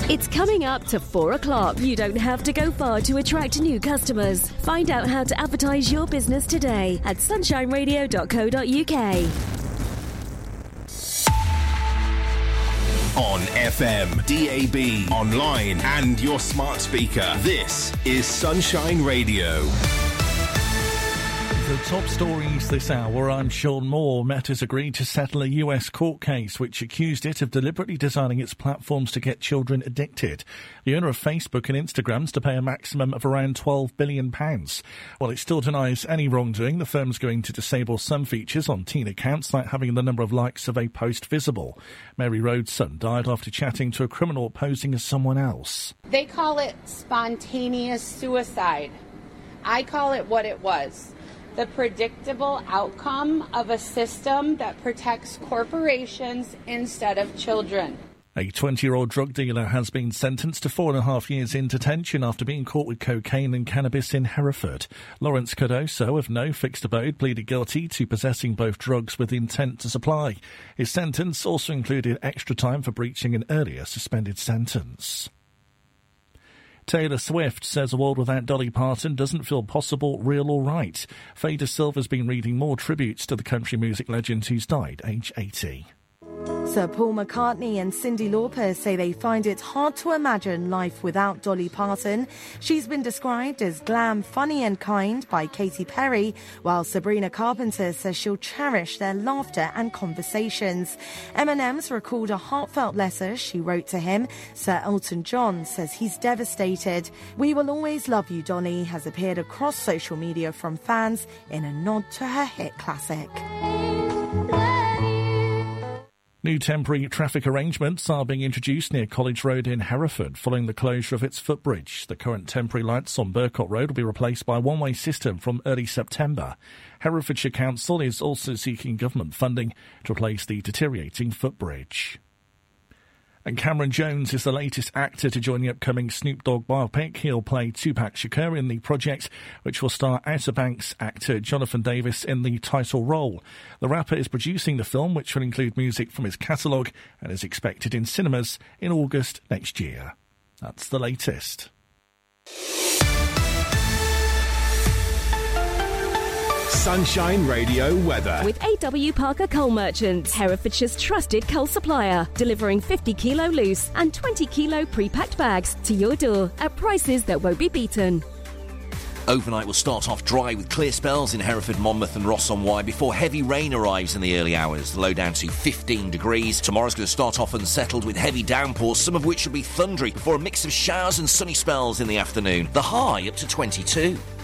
It's coming up to 4 o'clock. You don't have to go far to attract new customers. Find out how to advertise your business today at sunshineradio.co.uk. On FM, DAB, online and your smart speaker. This is Sunshine Radio. The top stories this hour, I'm Sean Moore. Meta's agreed to settle a US court case which accused it of deliberately designing its platforms to get children addicted. The owner of Facebook and Instagram's to pay a maximum of around £12 billion. While it still denies any wrongdoing, the firm's going to disable some features on teen accounts, like having the number of likes of a post visible. Mary Rhodes' son died after chatting to a criminal posing as someone else. They call it spontaneous suicide. I call it what it was. The predictable outcome of a system that protects corporations instead of children. A 20-year-old drug dealer has been sentenced to 4.5 years in detention after being caught with cocaine and cannabis in Hereford. Lawrence Cardoso, of no fixed abode, pleaded guilty to possessing both drugs with intent to supply. His sentence also included extra time for breaching an earlier suspended sentence. Taylor Swift says a world without Dolly Parton doesn't feel possible, real or right. Faye De Silva's been reading more tributes to the country music legend who's died, age 80. Sir Paul McCartney and Cyndi Lauper say they find it hard to imagine life without Dolly Parton. She's been described as glam, funny and kind by Katy Perry, while Sabrina Carpenter says she'll cherish their laughter and conversations. M&M's recalled a heartfelt letter she wrote to him. Sir Elton John says he's devastated. "We will always love you, Dolly," has appeared across social media from fans in a nod to her hit classic. New temporary traffic arrangements are being introduced near College Road in Hereford following the closure of its footbridge. The current temporary lights on Burcott Road will be replaced by a one-way system from early September. Herefordshire Council is also seeking government funding to replace the deteriorating footbridge. And Cameron Jones is the latest actor to join the upcoming Snoop Dogg biopic. He'll play Tupac Shakur in the project, which will star Outer Banks actor Jonathan Davis in the title role. The rapper is producing the film, which will include music from his catalogue and is expected in cinemas in August next year. That's the latest. Sunshine Radio weather. With AW Parker Coal Merchants, Herefordshire's trusted coal supplier, delivering 50 kilo loose and 20 kilo pre-packed bags to your door at prices that won't be beaten. Overnight will start off dry with clear spells in Hereford, Monmouth and Ross-on-Wye before heavy rain arrives in the early hours. The low down to 15 degrees. Tomorrow's going to start off unsettled with heavy downpours, some of which will be thundery, before a mix of showers and sunny spells in the afternoon. The high up to 22.